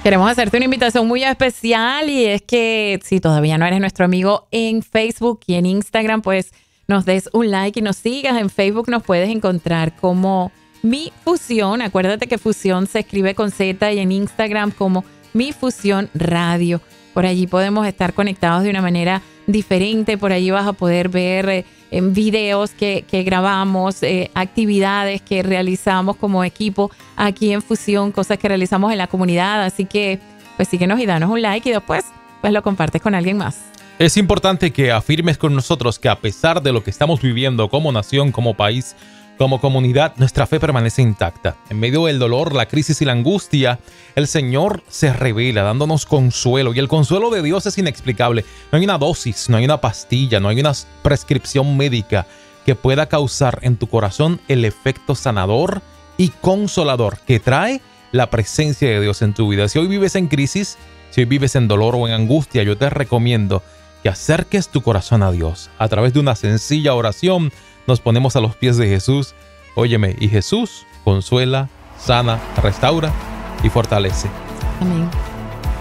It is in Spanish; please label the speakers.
Speaker 1: Queremos hacerte una invitación muy especial y es que si todavía no eres nuestro amigo en Facebook y en Instagram, pues nos des un like y nos sigas. En Facebook nos puedes encontrar como Mi Fusión. Acuérdate que Fusión se escribe con Z y en Instagram como Mi Fusión Radio. Por allí podemos estar conectados de una manera diferente. Por allí vas a poder ver videos que grabamos, actividades que realizamos como equipo aquí en Fusión, cosas que realizamos en la comunidad. Así que pues síguenos y danos un like y después pues lo compartes con alguien más.
Speaker 2: Es importante que afirmes con nosotros que a pesar de lo que estamos viviendo como nación, como país, como comunidad, nuestra fe permanece intacta. En medio del dolor, la crisis y la angustia, el Señor se revela dándonos consuelo. Y el consuelo de Dios es inexplicable. No hay una dosis, no hay una pastilla, no hay una prescripción médica que pueda causar en tu corazón el efecto sanador y consolador que trae la presencia de Dios en tu vida. Si hoy vives en crisis, si hoy vives en dolor o en angustia, yo te recomiendo que acerques tu corazón a Dios. A través de una sencilla oración, nos ponemos a los pies de Jesús. Óyeme, y Jesús consuela, sana, restaura y fortalece.
Speaker 1: Amén.